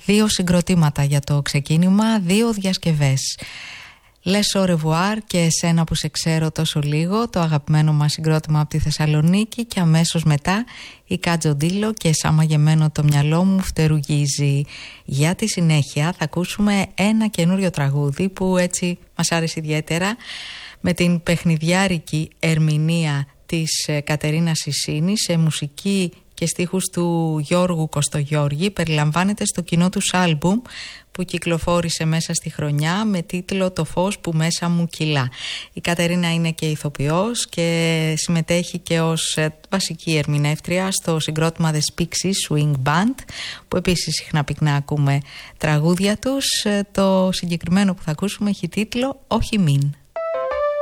2 συγκροτήματα για το ξεκίνημα, 2 διασκευές. Λες au revoir και εσένα που σε ξέρω τόσο λίγο, το αγαπημένο μας συγκρότημα από τη Θεσσαλονίκη, και αμέσως μετά η Κατζοντήλο και σαν μαγεμένο το μυαλό μου φτερουγίζει. Για τη συνέχεια θα ακούσουμε ένα καινούριο τραγούδι που έτσι μας άρεσε ιδιαίτερα, με την παιχνιδιάρικη ερμηνεία της Κατερίνας Σισίνη σε μουσική και στίχους του Γιώργου Κωστογιώργη. Περιλαμβάνεται στο κοινό τους άλμπουμ που κυκλοφόρησε μέσα στη χρονιά με τίτλο «Το φως που μέσα μου κυλά». Η Κατερίνα είναι και ηθοποιός και συμμετέχει και ως βασική ερμηνεύτρια στο συγκρότημα The Spixis Swing Band, που επίσης συχνά πυκνά ακούμε τραγούδια τους. Το συγκεκριμένο που θα ακούσουμε έχει τίτλο «Όχι μην».